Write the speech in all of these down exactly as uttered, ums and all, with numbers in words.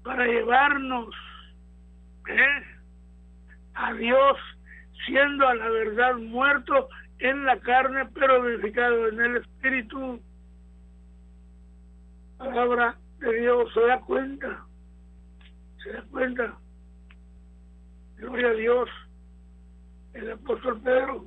para llevarnos ¿eh? a Dios, siendo a la verdad muerto en la carne, pero vivificado en el Espíritu. Palabra de Dios, se da cuenta, se da cuenta. Gloria a Dios. El apóstol Pedro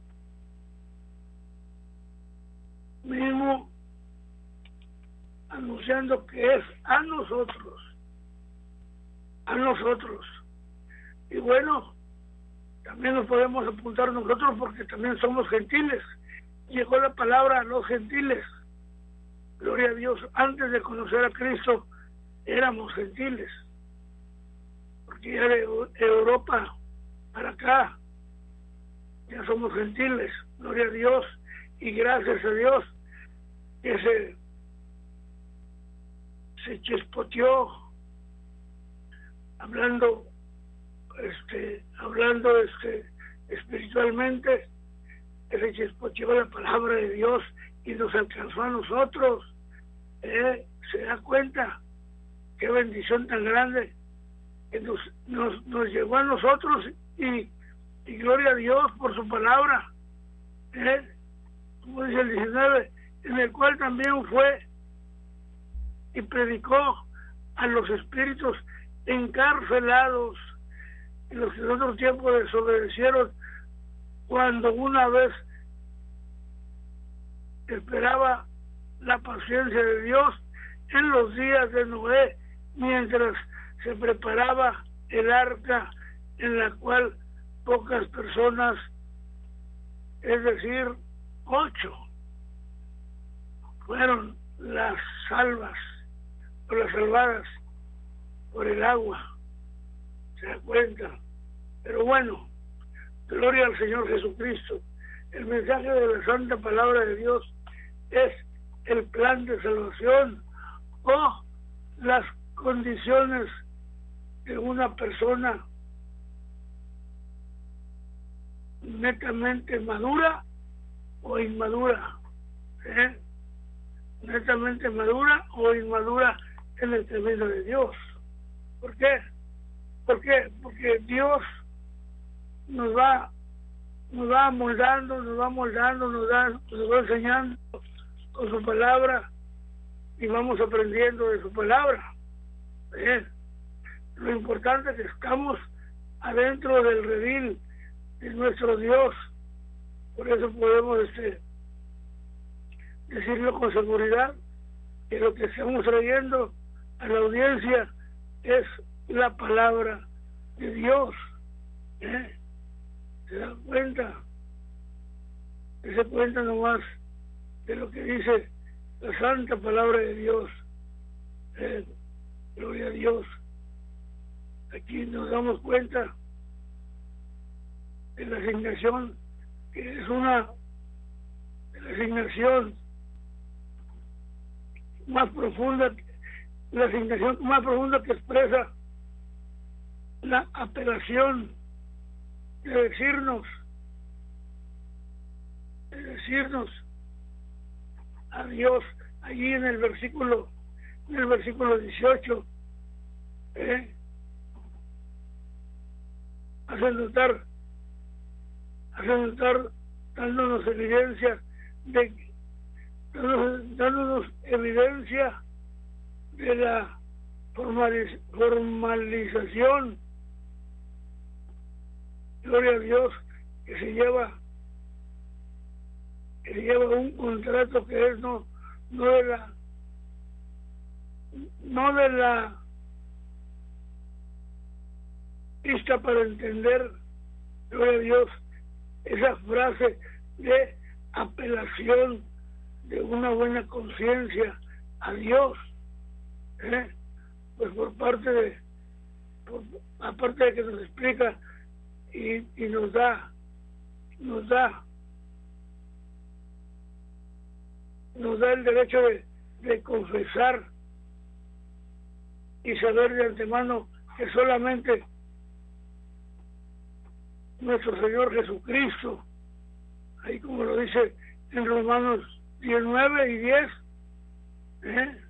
mismo anunciando que es a nosotros, a nosotros. Y bueno, también nos podemos apuntar nosotros porque también somos gentiles. Llegó la palabra a los gentiles. Gloria a Dios. Antes de conocer a Cristo éramos gentiles, porque ya de Europa para acá ya somos gentiles. Gloria a Dios. Y gracias a Dios que se se chispoteó hablando este hablando este espiritualmente, que se chispoteó la palabra de Dios y nos alcanzó a nosotros. ¿Eh? Se da cuenta qué bendición tan grande que nos, nos, nos llegó a nosotros, y, y gloria a Dios por su palabra. ¿Eh? Como dice el diecinueve, en el cual también fue y predicó a los espíritus encarcelados, en los que en otro tiempo desobedecieron, cuando una vez esperaba la paciencia de Dios en los días de Noé, mientras se preparaba el arca, en la cual pocas personas, es decir, ocho, fueron las salvas o las salvadas por el agua. Se da cuenta. Pero bueno, gloria al Señor Jesucristo. El mensaje de la santa palabra de Dios es el plan de salvación o las condiciones de una persona netamente madura o inmadura, ¿eh? netamente madura o inmadura en el camino de Dios. ¿Por qué? ¿Por qué? Porque Dios nos va nos va moldando, nos va moldando, nos, da, nos va enseñando con su palabra, y vamos aprendiendo de su palabra. ¿Eh? Lo importante es que estamos adentro del redil de nuestro Dios. Por eso podemos este, decirlo con seguridad, que lo que estamos trayendo a la audiencia es la palabra de Dios. ¿Eh? ¿Se dan cuenta? Se cuenta nomás de lo que dice la santa palabra de Dios. Eh, gloria a Dios. Aquí nos damos cuenta de la asignación, que es una de la asignación más profunda, la asignación más profunda que expresa la apelación de decirnos, de decirnos a Dios. Allí en el versículo, en el versículo dieciocho, ¿eh? hace notar, hace notar, dándonos evidencia de, dándonos, dándonos evidencia de la formaliz, formalización, gloria a Dios, que se lleva que se lleva un contrato que es no no de la no de la lista para entender, gloria a Dios, esa frase de apelación de una buena conciencia a Dios, ¿eh? Pues por parte de por, aparte de que nos explica y, y nos da nos da nos da el derecho de, de confesar y saber de antemano que solamente nuestro Señor Jesucristo, ahí como lo dice en Romanos diecinueve y diez, ¿eh?